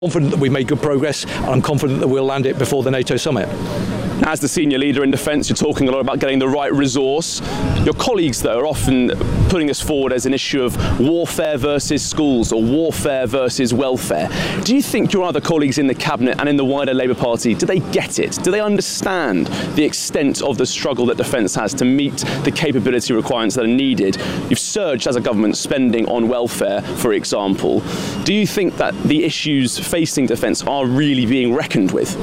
Confident that we've made good progress, and I'm confident that we'll land it before the NATO summit. As the senior leader in defence, you're talking a lot about getting the right resource. Your colleagues, though, are often putting this forward as an issue of warfare versus schools or warfare versus welfare. Do you think your other colleagues in the Cabinet and in the wider Labour Party, do they get it? Do they understand the extent of the struggle that defence has to meet the capability requirements that are needed? You've surged as a government spending on welfare, for example. Do you think that the issues facing defence are really being reckoned with?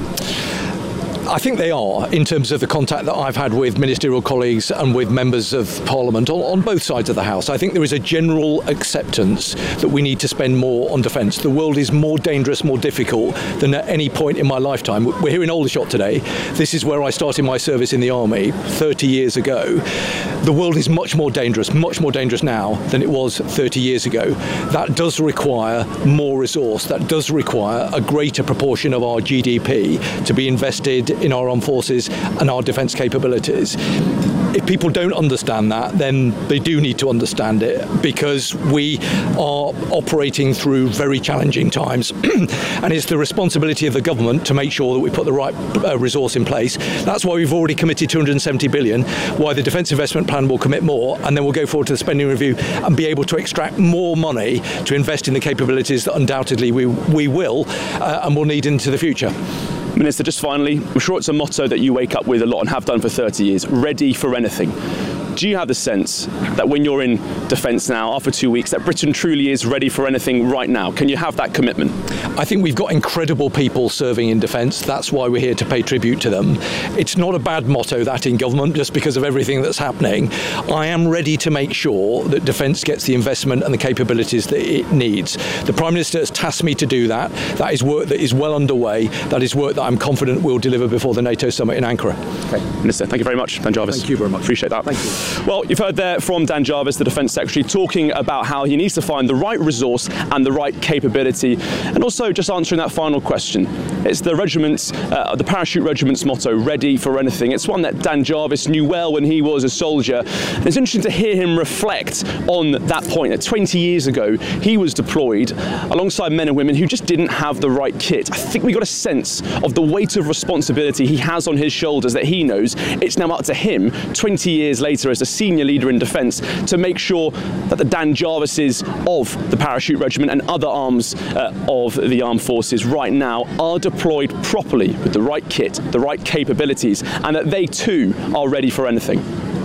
I think they are, in terms of the contact that I've had with ministerial colleagues and with members of Parliament on both sides of the House. I think there is a general acceptance that we need to spend more on defence. The world is more dangerous, more difficult than at any point in my lifetime. We're here in Aldershot today. This is where I started my service in the Army 30 years ago. The world is much more dangerous now than it was 30 years ago. That does require more resource. That does require a greater proportion of our GDP to be invested in our armed forces and our defence capabilities. If people don't understand that, then they do need to understand it, because we are operating through very challenging times and it's the responsibility of the government to make sure that we put the right resource in place. That's why we've already committed 270 billion, why the Defence Investment Plan will commit more, and then we'll go forward to the spending review and be able to extract more money to invest in the capabilities that undoubtedly we will and will need into the future. Minister, just finally, I'm sure it's a motto that you wake up with a lot and have done for 30 years, ready for anything. Do you have the sense that when you're in defence now, after 2 weeks, that Britain truly is ready for anything right now? Can you have that commitment? I think we've got incredible people serving in defence. That's why we're here to pay tribute to them. It's not a bad motto, that, in government, just because of everything that's happening. I am ready to make sure that defence gets the investment and the capabilities that it needs. The Prime Minister has tasked me to do that. That is work that is well underway. That is work that I'm confident we'll deliver before the NATO summit in Ankara. Okay. Minister, thank you very much. Dan Jarvis. Thank you very much. Appreciate that. Thank you. Well, you've heard there from Dan Jarvis, the Defence Secretary, talking about how he needs to find the right resource and the right capability, and also just answering that final question. It's the regiment's, the Parachute Regiment's motto, ready for anything. It's one that Dan Jarvis knew well when he was a soldier. And it's interesting to hear him reflect on that point. That 20 years ago, he was deployed alongside men and women who just didn't have the right kit. I think we got a sense of the weight of responsibility he has on his shoulders, that he knows it's now up to him, 20 years later, as a senior leader in defence, to make sure that the Dan Jarvises of the Parachute Regiment and other arms of the armed forces right now are deployed properly with the right kit, the right capabilities, and that they too are ready for anything.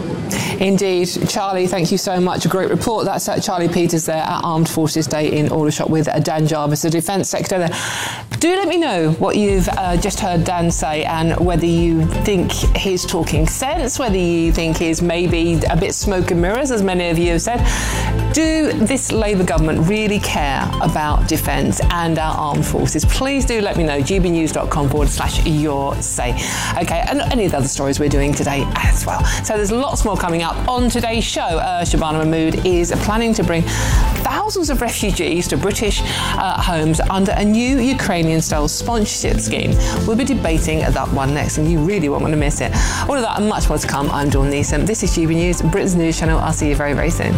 Indeed. Charlie, thank you so much. A great report. That's Charlie Peters there at Armed Forces Day in Aldershot with Dan Jarvis, the Defence Secretary there. Do let me know what you've just heard Dan say, and whether you think he's talking sense, whether you think he's maybe a bit smoke and mirrors, as many of you have said. Do this Labour government really care about defence and our armed forces? Please do let me know. gbnews.com/your say. Okay, and any of the other stories we're doing today as well. So there's lots more coming up on today's show. Shabana Mahmood is planning to bring thousands of refugees to British homes under a new Ukrainian-style sponsorship scheme. We'll be debating that one next, and you really won't want to miss it. All of that and much more to come. I'm Dawn Neeson. This is GB News, Britain's news channel. I'll see you very, very soon.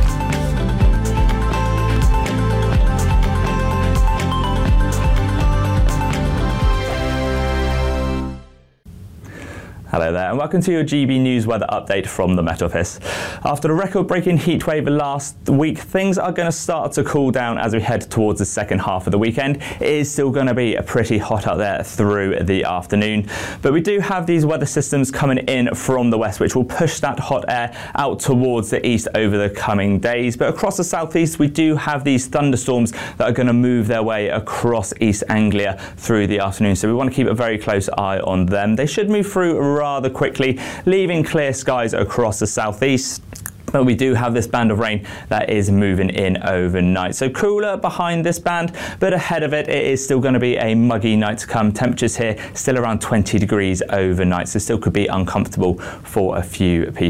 Hello there and welcome to your GB News weather update from the Met Office. After the record-breaking heatwave last week, things are going to start to cool down as we head towards the second half of the weekend. It is still going to be pretty hot out there through the afternoon, but we do have these weather systems coming in from the west which will push that hot air out towards the east over the coming days. But across the southeast we do have these thunderstorms that are going to move their way across East Anglia through the afternoon, so we want to keep a very close eye on them. They should move through rather quickly, leaving clear skies across the southeast. But we do have this band of rain that is moving in overnight. So cooler behind this band, but ahead of it, it is still going to be a muggy night to come. Temperatures here still around 20 degrees overnight, so still could be uncomfortable for a few people.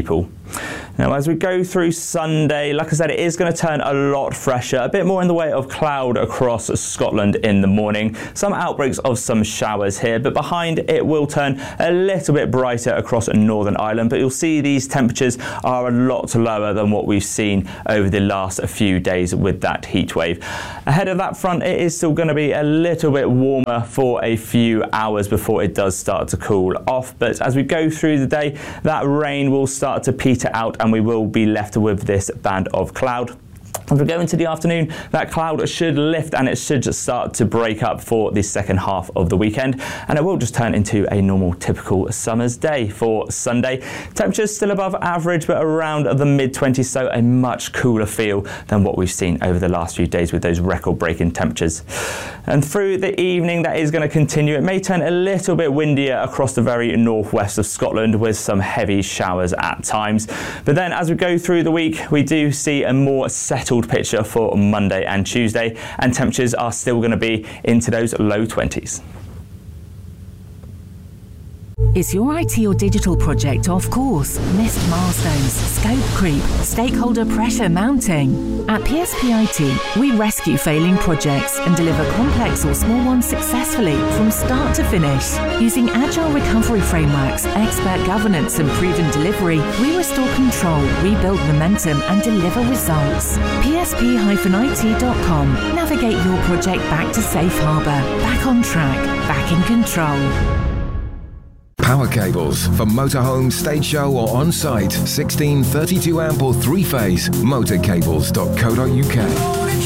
Now, as we go through Sunday, like I said, it is going to turn a lot fresher, a bit more in the way of cloud across Scotland in the morning. Some outbreaks of some showers here, but behind it will turn a little bit brighter across Northern Ireland. But you'll see these temperatures are a lot lower than what we've seen over the last few days with that heat wave. Ahead of that front, it is still going to be a little bit warmer for a few hours before it does start to cool off. But as we go through the day, that rain will start to peter out and we will be left with this band of cloud. As we go into the afternoon, that cloud should lift and it should start to break up for the second half of the weekend, and it will just turn into a normal typical summer's day for Sunday. Temperatures still above average but around the mid-20s, so a much cooler feel than what we've seen over the last few days with those record-breaking temperatures. And through the evening, that is going to continue. It may turn a little bit windier across the very northwest of Scotland with some heavy showers at times. But then as we go through the week, we do see a more settled picture for Monday and Tuesday, and temperatures are still going to be into those low 20s. Is your IT or digital project off course? Missed milestones, scope creep, stakeholder pressure mounting? At PSP IT, we rescue failing projects and deliver complex or small ones successfully from start to finish. Using agile recovery frameworks, expert governance and proven delivery, we restore control, rebuild momentum and deliver results. PSP-IT.com. Navigate your project back to safe harbour, back on track, back in control. Power cables for motorhome, stage show or on-site. 16, 32 amp or 3-phase. Motorcables.co.uk.